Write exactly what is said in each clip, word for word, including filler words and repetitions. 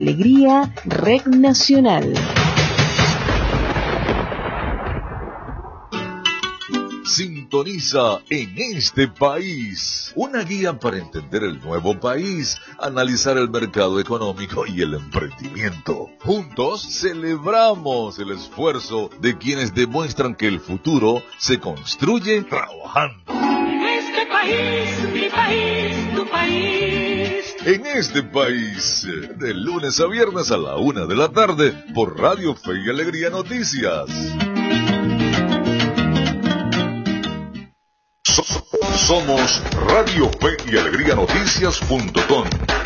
Alegría, Red Nacional. Sintoniza En Este País, una guía para entender el nuevo país, analizar el mercado económico y el emprendimiento. Juntos celebramos el esfuerzo de quienes demuestran que el futuro se construye trabajando. En este país, mi país, tu país. En Este País, de lunes a viernes a la una de la tarde, por Radio Fe y Alegría Noticias. Somos Radio Fe y Alegría Noticias punto com.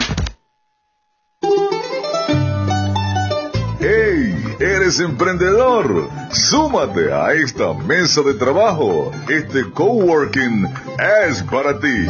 ¡Hey! ¿Eres emprendedor? Súmate a esta mesa de trabajo. Este coworking es para ti.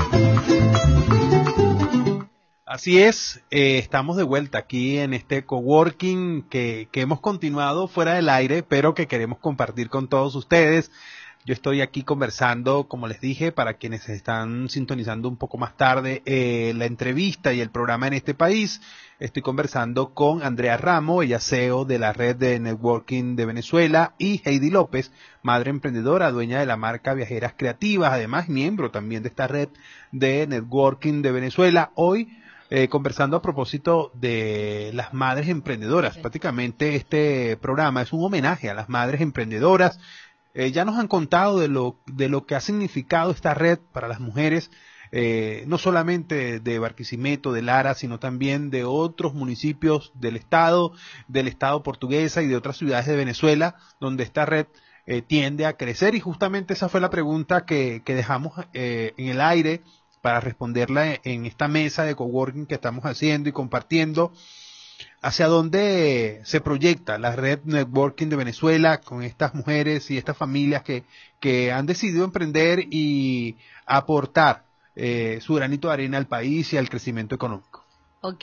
Así es, eh, estamos de vuelta aquí en este coworking que, que hemos continuado fuera del aire, pero que queremos compartir con todos ustedes. Yo estoy aquí conversando, como les dije, para quienes están sintonizando un poco más tarde, eh, la entrevista y el programa En Este País. Estoy conversando con Andrea Ramo, ella C E O de la Red de Networking de Venezuela, y Heidi López, madre emprendedora, dueña de la marca Viajeras Creativas, además miembro también de esta Red de Networking de Venezuela. Hoy, eh, conversando a propósito de las madres emprendedoras. Sí. Prácticamente este programa es un homenaje a las madres emprendedoras. Eh, ya nos han contado de lo, de lo que ha significado esta red para las mujeres, eh, no solamente de Barquisimeto, de Lara, sino también de otros municipios del estado, del estado portuguesa y de otras ciudades de Venezuela, donde esta red eh, tiende a crecer. Y justamente esa fue la pregunta que, que dejamos eh, en el aire para responderla en, en esta mesa de coworking que estamos haciendo y compartiendo. ¿Hacia dónde se proyecta la red Networking de Venezuela con estas mujeres y estas familias que, que han decidido emprender y aportar eh, su granito de arena al país y al crecimiento económico? Ok,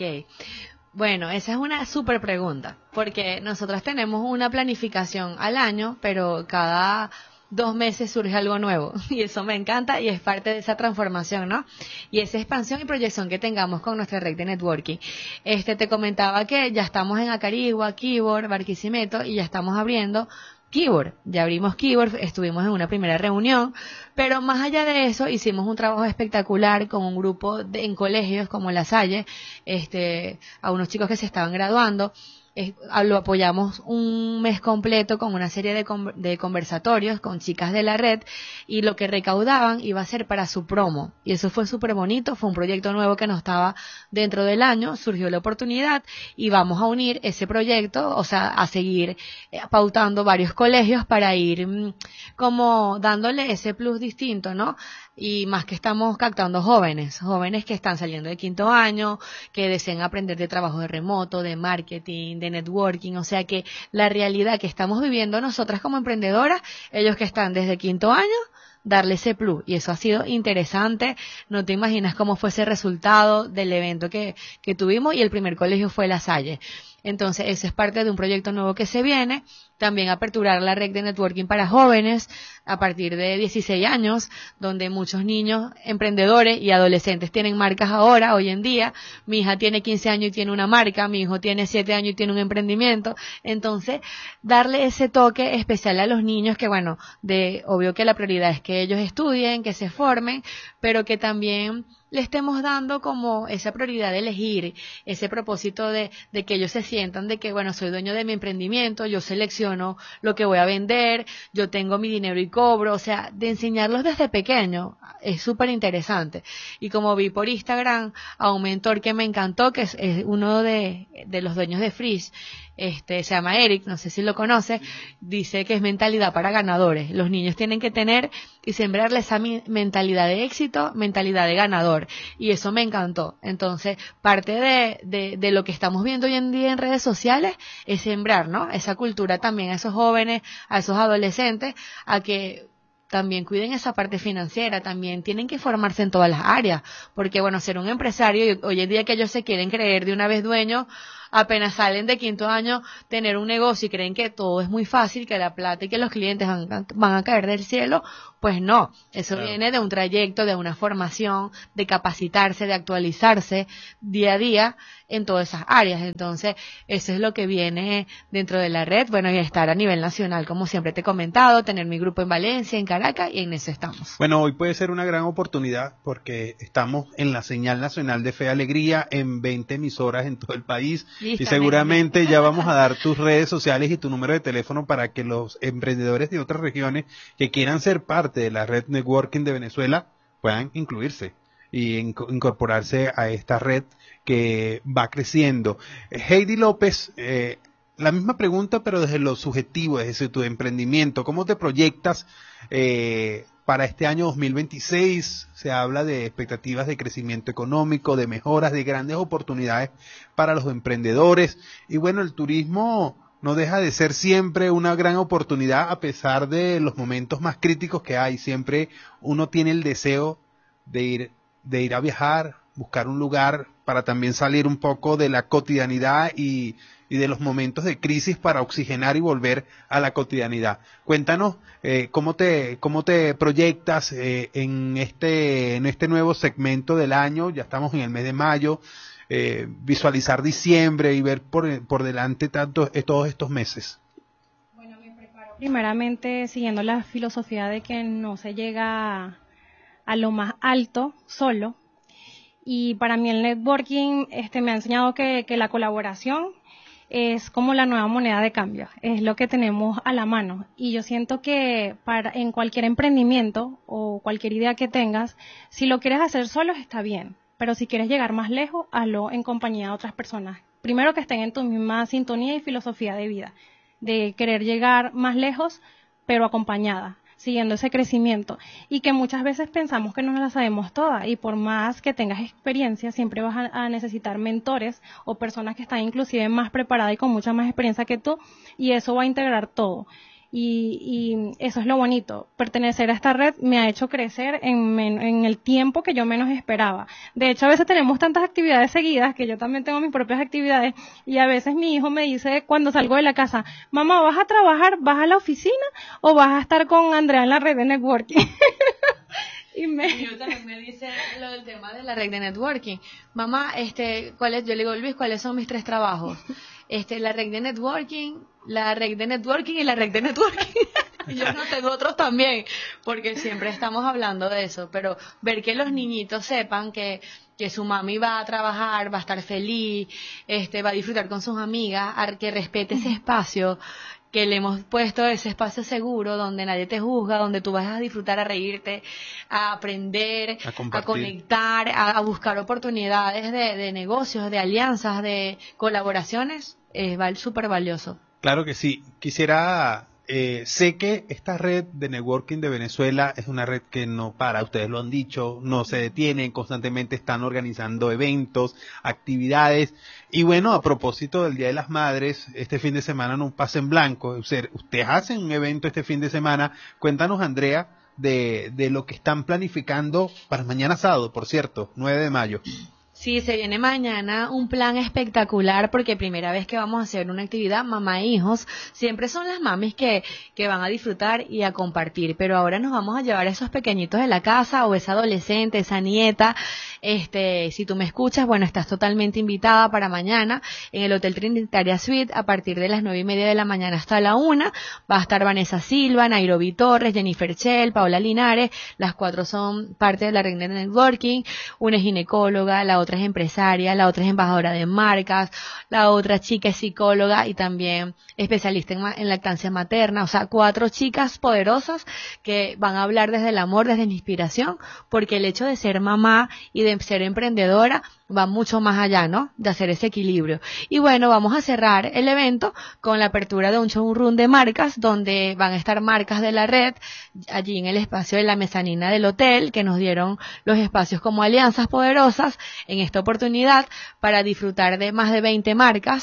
bueno, esa es una súper pregunta, porque nosotros tenemos una planificación al año, pero cada dos meses surge algo nuevo y eso me encanta y es parte de esa transformación, ¿no? Y esa expansión y proyección que tengamos con nuestra red de networking. Este, te comentaba que ya estamos en Acarigua, Quibor, Barquisimeto y ya estamos abriendo Quibor. Ya abrimos Quibor, estuvimos en una primera reunión, pero más allá de eso hicimos un trabajo espectacular con un grupo de, en colegios como La Salle, este, a unos chicos que se estaban graduando. Eh, lo apoyamos un mes completo con una serie de, con, de conversatorios con chicas de la red y lo que recaudaban iba a ser para su promo y eso fue súper bonito, fue un proyecto nuevo que no estaba dentro del año, surgió la oportunidad y vamos a unir ese proyecto, o sea, a seguir eh, pautando varios colegios para ir mm, como dándole ese plus distinto, ¿no? Y más que estamos captando jóvenes, jóvenes que están saliendo de quinto año, que desean aprender de trabajo de remoto, de marketing, de networking, o sea que la realidad que estamos viviendo nosotras como emprendedoras, ellos que están desde quinto año, darle ese plus, y eso ha sido interesante, no te imaginas cómo fue ese resultado del evento que, que tuvimos, y el primer colegio fue La Salle. Entonces, eso es parte de un proyecto nuevo que se viene. También aperturar la red de networking para jóvenes a partir de dieciséis años, donde muchos niños emprendedores y adolescentes tienen marcas ahora, hoy en día. Mi hija tiene quince años y tiene una marca, mi hijo tiene siete años y tiene un emprendimiento. Entonces, darle ese toque especial a los niños que, bueno, de obvio que la prioridad es que ellos estudien, que se formen, pero que también le estemos dando como esa prioridad de elegir, ese propósito de, de que ellos se sientan de que, bueno, soy dueño de mi emprendimiento, yo selecciono lo que voy a vender, yo tengo mi dinero y cobro, o sea, de enseñarlos desde pequeño es súper interesante. Y como vi por Instagram a un mentor que me encantó, que es, es uno de, de los dueños de Freeze, este, se llama Eric, no sé si lo conoce, dice que es mentalidad para ganadores. Los niños tienen que tener y sembrarle esa mi, mentalidad de éxito, mentalidad de ganador. Y eso me encantó. Entonces, parte de, de, de lo que estamos viendo hoy en día en redes sociales es sembrar, ¿no? Esa cultura también a esos jóvenes, a esos adolescentes, a que también cuiden esa parte financiera, también tienen que formarse en todas las áreas, porque bueno, ser un empresario, hoy en día que ellos se quieren creer de una vez dueños, apenas salen de quinto año, tener un negocio y creen que todo es muy fácil, que la plata y que los clientes van, van a caer del cielo, Pues no, eso Claro. viene de un trayecto, de una formación, de capacitarse, de actualizarse día a día en todas esas áreas. Entonces, eso es lo que viene dentro de la red. Bueno, y estar a nivel nacional, como siempre te he comentado, tener mi grupo en Valencia, en Caracas, y en eso estamos. Bueno, hoy puede ser una gran oportunidad porque estamos en la señal nacional de Fe y Alegría en veinte emisoras en todo el país. Listo, Y seguramente nena. ya vamos a dar tus redes sociales y tu número de teléfono para que los emprendedores de otras regiones que quieran ser parte de la red networking de Venezuela puedan incluirse y inco- incorporarse a esta red que va creciendo. Eh, Heidi López, eh, la misma pregunta pero desde lo subjetivo, desde tu emprendimiento. ¿Cómo te proyectas eh, para este año dos mil veintiséis? Se habla de expectativas de crecimiento económico, de mejoras, de grandes oportunidades para los emprendedores. Y bueno, el turismo no deja de ser siempre una gran oportunidad a pesar de los momentos más críticos que hay. Siempre uno tiene el deseo de ir, de ir a viajar, buscar un lugar para también salir un poco de la cotidianidad y, y de los momentos de crisis para oxigenar y volver a la cotidianidad. Cuéntanos eh, cómo te cómo te proyectas eh, en este en este nuevo segmento del año. Ya estamos en el mes de mayo. Eh, visualizar diciembre y ver por, por delante tanto, eh, todos estos meses. Bueno, me preparo primeramente siguiendo la filosofía de que no se llega a lo más alto solo. Y para mí el networking este, me ha enseñado que, que la colaboración es como la nueva moneda de cambio, es lo que tenemos a la mano. Y yo siento que para en cualquier emprendimiento o cualquier idea que tengas, si lo quieres hacer solo está bien. Pero si quieres llegar más lejos, hazlo en compañía de otras personas. Primero que estén en tu misma sintonía y filosofía de vida, de querer llegar más lejos, pero acompañada, siguiendo ese crecimiento. Y que muchas veces pensamos que no nos la sabemos todas, y por más que tengas experiencia, siempre vas a, a necesitar mentores o personas que están inclusive más preparadas y con mucha más experiencia que tú, y eso va a integrar todo. Y, y eso es lo bonito. Pertenecer a esta red me ha hecho crecer en, en, en el tiempo que yo menos esperaba. De hecho, a veces tenemos tantas actividades seguidas que yo también tengo mis propias actividades, y a veces mi hijo me dice cuando salgo de la casa: mamá, ¿vas a trabajar? ¿Vas a la oficina? ¿O vas a estar con Andrea en la red de networking? Y me... Mi hijo también me dice lo del tema de la red de networking. Mamá, este, ¿cuáles? Yo le digo, Luis, ¿cuáles son mis tres trabajos? Este, la red de networking, la red de networking y la red de networking. Y yo no tengo otros también, porque siempre estamos hablando de eso. Pero ver que los niñitos sepan que, que su mami va a trabajar, va a estar feliz, este, va a disfrutar con sus amigas, a- que respete ese espacio, que le hemos puesto ese espacio seguro donde nadie te juzga, donde tú vas a disfrutar, a reírte, a aprender, A a, compartir. conectar, a, a buscar oportunidades de, de negocios, de alianzas, de colaboraciones, es val, súper valioso. Claro que sí. Quisiera, eh, sé que esta red de networking de Venezuela es una red que no para, ustedes lo han dicho, no se detienen, constantemente están organizando eventos, actividades. Y bueno, a propósito del Día de las Madres, este fin de semana no pasa en blanco. Ustedes, ustedes hacen un evento este fin de semana. Cuéntanos, Andrea, de, de lo que están planificando para mañana sábado, por cierto, nueve de mayo. Sí, se viene mañana un plan espectacular porque primera vez que vamos a hacer una actividad mamá e hijos, siempre son las mamis que, que van a disfrutar y a compartir, pero ahora nos vamos a llevar a esos pequeñitos de la casa o esa adolescente, esa nieta, este, si tú me escuchas, bueno, estás totalmente invitada para mañana en el Hotel Trinitaria Suite a partir de las nueve y media de la mañana hasta la una, va a estar Vanessa Silva, Nairobi Torres, Jennifer Chell, Paola Linares, las cuatro son parte de la red de networking, una es ginecóloga, la otra es empresaria, la otra es embajadora de marcas, la otra chica es psicóloga y también especialista en, ma- en lactancia materna, o sea, cuatro chicas poderosas que van a hablar desde el amor, desde la inspiración, porque el hecho de ser mamá y de ser emprendedora va mucho más allá, ¿no? De hacer ese equilibrio. Y bueno, vamos a cerrar el evento con la apertura de un showroom de marcas, donde van a estar marcas de la red, allí en el espacio de la mezanina del hotel, que nos dieron los espacios como alianzas poderosas en esta oportunidad, para disfrutar de más de veinte marcas,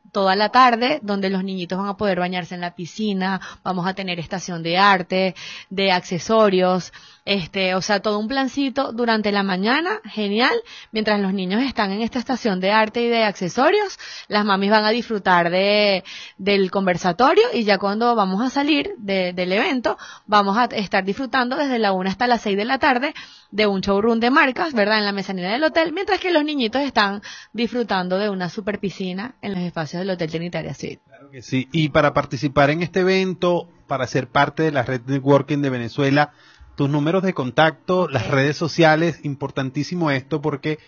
toda la tarde, donde los niñitos van a poder bañarse en la piscina, vamos a tener estación de arte, de accesorios, este, o sea, todo un plancito durante la mañana, genial, mientras los niños están en esta estación de arte y de accesorios, las mamis van a disfrutar de, del conversatorio, y ya cuando vamos a salir de, del evento, vamos a estar disfrutando desde la una hasta las seis de la tarde de un showroom de marcas, ¿verdad?, en la mezanina del hotel, mientras que los niñitos están disfrutando de una super piscina en los espacios del Hotel Trinitaria Suite. Claro que sí, y para participar en este evento, para ser parte de la red Networking de Venezuela, tus números de contacto, okay, las redes sociales, importantísimo esto, porque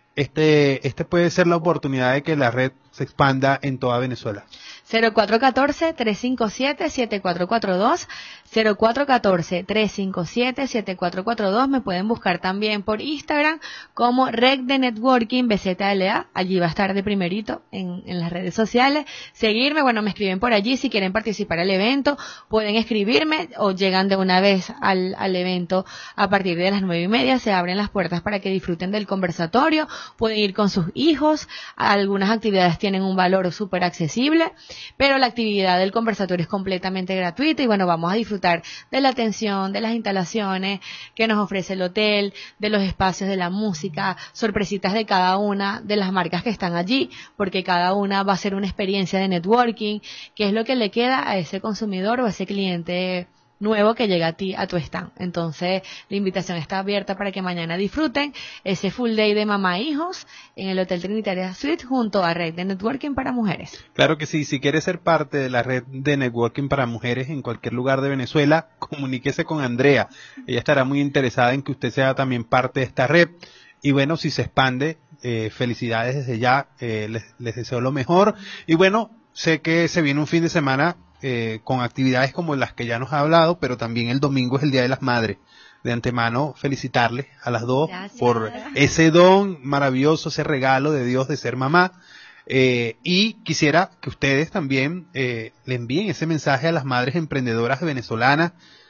este, este puede ser la oportunidad de que la red se expanda en toda Venezuela. cero cuatro uno cuatro, tres cinco siete, siete cuatro cuatro dos, cero cuatro uno cuatro, tres cinco siete, siete cuatro cuatro dos. Me pueden buscar también por Instagram como Red de Networking B Z L A. Allí va a estar de primerito en, en las redes sociales. Seguirme, bueno, me escriben por allí si quieren participar al evento. Pueden escribirme o llegan de una vez al, al evento a partir de las nueve y media. Se abren las puertas para que disfruten del conversatorio. Pueden ir con sus hijos. Algunas actividades tienen un valor súper accesible, pero la actividad del conversatorio es completamente gratuita, y bueno, vamos a disfrutar de la atención, de las instalaciones que nos ofrece el hotel, de los espacios de la música, sorpresitas de cada una de las marcas que están allí, porque cada una va a ser una experiencia de networking, que es lo que le queda a ese consumidor o a ese cliente nuevo que llega a ti, a tu stand. Entonces, la invitación está abierta para que mañana disfruten ese full day de mamá e hijos en el Hotel Trinitaria Suite junto a Red de Networking para Mujeres. Claro que sí, si quieres ser parte de la Red de Networking para Mujeres en cualquier lugar de Venezuela, comuníquese con Andrea. Ella estará muy interesada en que usted sea también parte de esta red. Y bueno, si se expande, eh, felicidades desde ya, eh, les, les deseo lo mejor. Y bueno, sé que se viene un fin de semana Eh, con actividades como las que ya nos ha hablado, pero también el domingo es el Día de las Madres. De antemano, felicitarles a las dos Gracias. Por ese don maravilloso, ese regalo de Dios de ser mamá. Eh, y quisiera que ustedes también eh, le envíen ese mensaje a las madres emprendedoras venezolanas,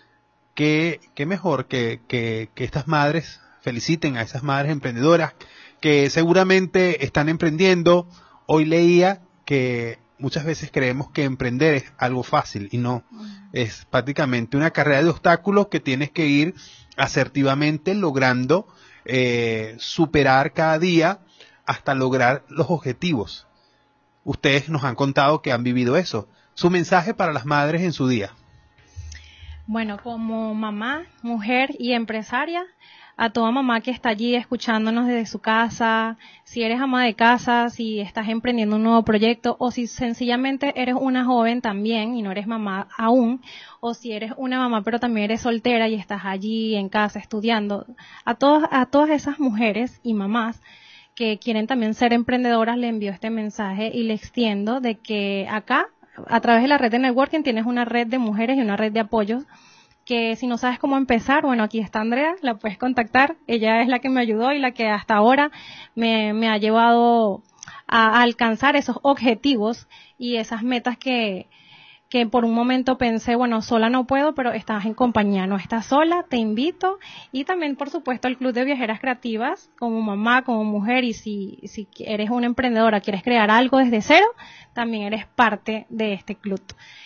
que, que mejor que, que, que estas madres feliciten a esas madres emprendedoras que seguramente están emprendiendo. Hoy leía que muchas veces creemos que emprender es algo fácil, y no, es prácticamente una carrera de obstáculos que tienes que ir asertivamente logrando eh, superar cada día hasta lograr los objetivos. Ustedes nos han contado que han vivido eso. Su mensaje para las madres en su día. Bueno, como mamá, mujer y empresaria, a toda mamá que está allí escuchándonos desde su casa, si eres ama de casa, si estás emprendiendo un nuevo proyecto, o si sencillamente eres una joven también y no eres mamá aún, o si eres una mamá pero también eres soltera y estás allí en casa estudiando, a todas, a todas esas mujeres y mamás que quieren también ser emprendedoras, le envío este mensaje y le extiendo de que acá, a través de la red de networking, tienes una red de mujeres y una red de apoyos, que si no sabes cómo empezar, bueno, aquí está Andrea, la puedes contactar. Ella es la que me ayudó y la que hasta ahora me, me ha llevado a, a alcanzar esos objetivos y esas metas que, que por un momento pensé, bueno, sola no puedo, pero estás en compañía, no estás sola, te invito. Y también, por supuesto, el Club de Viajeras Creativas, como mamá, como mujer, y si, si eres una emprendedora, quieres crear algo desde cero, también eres parte de este club.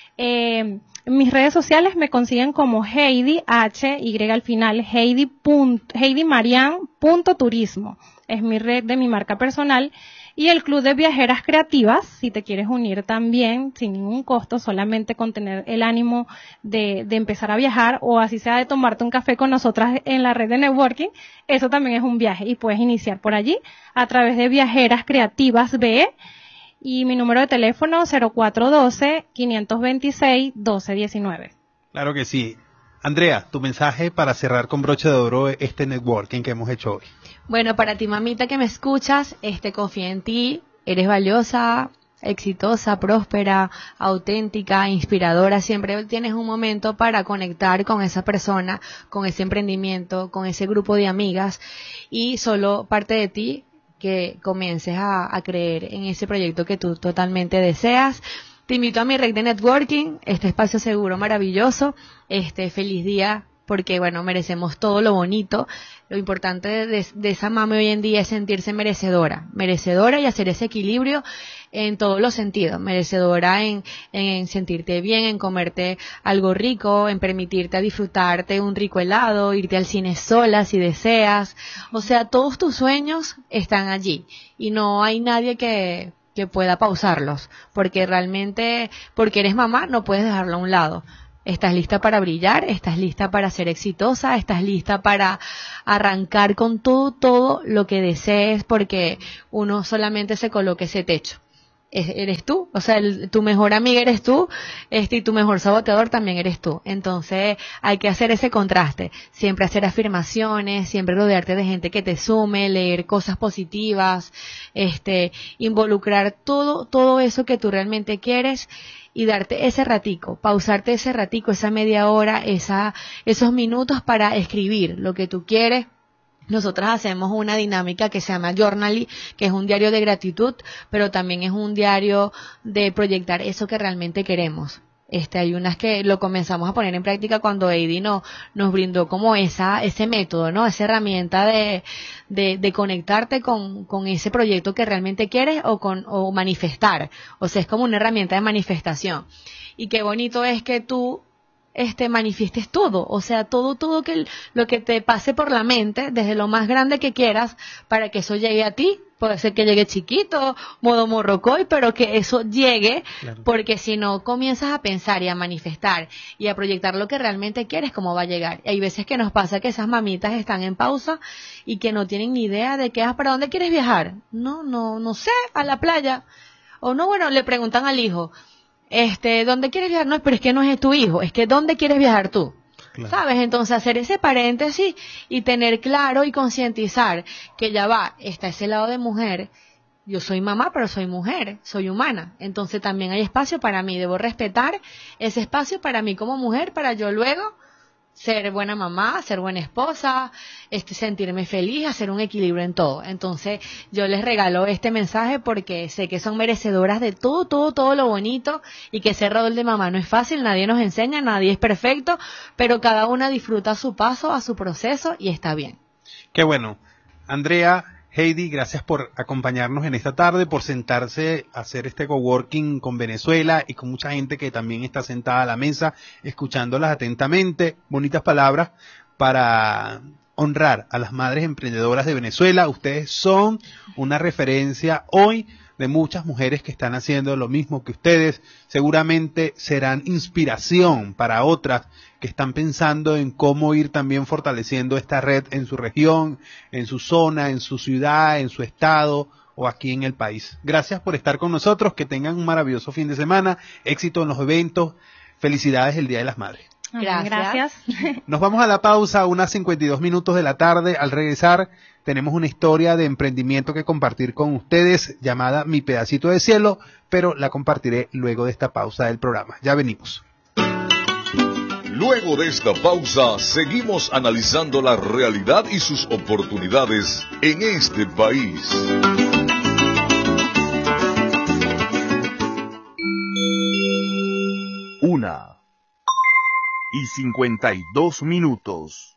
Eh, en mis redes sociales me consiguen como Heidi, H, Y al final, Heidi, punto, Heidi Marian punto turismo. Es mi red de mi marca personal. Y el Club de Viajeras Creativas, si te quieres unir también, sin ningún costo, solamente con tener el ánimo de, de empezar a viajar, o así sea de tomarte un café con nosotras en la red de networking, eso también es un viaje y puedes iniciar por allí a través de Viajeras Creativas B E. Y mi número de teléfono cero cuatro uno dos, cinco dos seis, uno dos uno nueve. Claro que sí. Andrea, tu mensaje para cerrar con broche de oro este networking que hemos hecho hoy. Bueno, para ti, mamita, que me escuchas, este, confía en ti, eres valiosa, exitosa, próspera, auténtica, inspiradora. Siempre tienes un momento para conectar con esa persona, con ese emprendimiento, con ese grupo de amigas, y solo parte de ti que comiences a, a creer en ese proyecto que tú totalmente deseas. Te invito a mi red de networking, este espacio seguro maravilloso. Este, feliz día porque bueno, merecemos todo lo bonito. Lo importante de, de esa mami hoy en día es sentirse merecedora, merecedora y hacer ese equilibrio en todos los sentidos, merecedora en, en sentirte bien, en comerte algo rico, en permitirte disfrutarte un rico helado, irte al cine sola si deseas, o sea, todos tus sueños están allí y no hay nadie que, que pueda pausarlos, porque realmente, porque eres mamá, no puedes dejarlo a un lado. Estás lista para brillar, estás lista para ser exitosa, estás lista para arrancar con todo, todo lo que desees, porque uno solamente se coloca ese techo. Eres tú, o sea, el, tu mejor amiga eres tú, este, y tu mejor saboteador también eres tú. Entonces, hay que hacer ese contraste, siempre hacer afirmaciones, siempre rodearte de gente que te sume, leer cosas positivas, este, involucrar todo, todo eso que tú realmente quieres y darte ese ratico, pausarte ese ratico, esa media hora, esa, esos minutos para escribir lo que tú quieres. Nosotras hacemos una dinámica que se llama Journaly, que es un diario de gratitud, pero también es un diario de proyectar eso que realmente queremos. Este, hay unas que lo comenzamos a poner en práctica cuando Heidi no, nos brindó como esa, ese método, ¿no? Esa herramienta de, de, de conectarte con, con ese proyecto que realmente quieres o con, o manifestar. O sea, es como una herramienta de manifestación. Y qué bonito es que tú, este, manifiestes todo, o sea, todo, todo que lo que te pase por la mente, desde lo más grande que quieras, para que eso llegue a ti. Puede ser que llegue chiquito, modo morrocoy, pero que eso llegue, claro. Porque si no comienzas a pensar y a manifestar y a proyectar lo que realmente quieres, ¿cómo va a llegar? Y hay veces que nos pasa que esas mamitas están en pausa y que no tienen ni idea de qué, ¿para dónde quieres viajar? No, no, no sé, a la playa. O no, bueno, le preguntan al hijo, este, ¿dónde quieres viajar? No, pero es que no es tu hijo, es que ¿dónde quieres viajar tú? Claro. ¿Sabes? Entonces hacer ese paréntesis y tener claro y concientizar que ya va, está ese lado de mujer, yo soy mamá pero soy mujer, soy humana, entonces también hay espacio para mí, debo respetar ese espacio para mí como mujer, para yo luego ser buena mamá, ser buena esposa, este, sentirme feliz, hacer un equilibrio en todo. Entonces yo les regalo este mensaje porque sé que son merecedoras de todo, todo, todo lo bonito y que ese rol de mamá no es fácil, nadie nos enseña, nadie es perfecto, pero cada una disfruta a su paso, a su proceso y está bien. Qué bueno. Andrea, Heidi, gracias por acompañarnos en esta tarde, por sentarse a hacer este coworking con Venezuela y con mucha gente que también está sentada a la mesa, escuchándolas atentamente. Bonitas palabras para honrar a las madres emprendedoras de Venezuela. Ustedes son una referencia hoy de muchas mujeres que están haciendo lo mismo que ustedes. Seguramente serán inspiración para otras que están pensando en cómo ir también fortaleciendo esta red en su región, en su zona, en su ciudad, en su estado o aquí en el país. Gracias por estar con nosotros, que tengan un maravilloso fin de semana, éxito en los eventos, felicidades el Día de las Madres. Gracias. Gracias. Nos vamos a la pausa, unas cincuenta y dos minutos de la tarde. Al regresar tenemos una historia de emprendimiento que compartir con ustedes llamada Mi Pedacito de Cielo, pero la compartiré luego de esta pausa del programa. Ya venimos. Luego de esta pausa, seguimos analizando la realidad y sus oportunidades en este país. Una y cincuenta y dos minutos.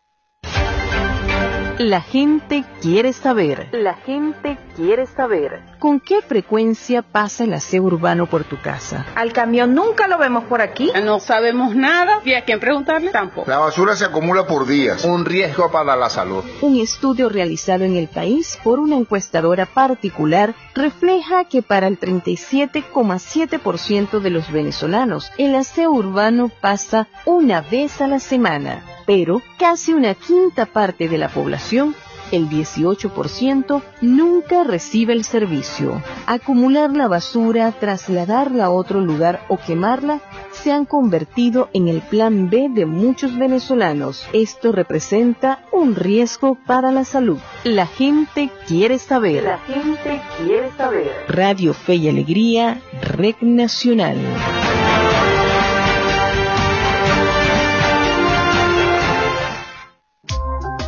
La gente quiere saber. La gente quiere saber. ¿Con qué frecuencia pasa el aseo urbano por tu casa? Al camión nunca lo vemos por aquí. No sabemos nada. ¿Y a quién preguntarle? Tampoco. La basura se acumula por días. Un riesgo para la salud. Un estudio realizado en el país por una encuestadora particular refleja que para el treinta y siete coma siete por ciento de los venezolanos el aseo urbano pasa una vez a la semana. Pero casi una quinta parte de la población, el dieciocho por ciento, nunca recibe el servicio. Acumular la basura, trasladarla a otro lugar o quemarla se han convertido en el plan B de muchos venezolanos. Esto representa un riesgo para la salud. La gente quiere saber. La gente quiere saber. Radio Fe y Alegría, Red Nacional.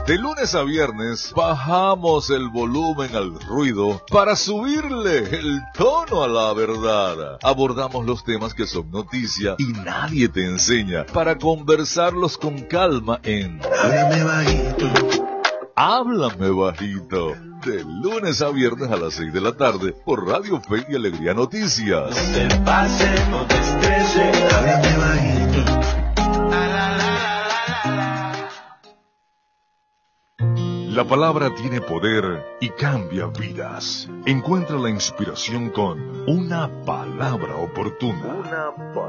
De lunes a viernes bajamos el volumen al ruido para subirle el tono a la verdad. Abordamos los temas que son noticia y nadie te enseña para conversarlos con calma en Háblame Bajito. Háblame Bajito. De lunes a viernes a las seis de la tarde por Radio Fe y Alegría Noticias. No te pases, no te estreses, háblame bajito. La palabra tiene poder y cambia vidas. Encuentra la inspiración con una palabra oportuna. Una palabra.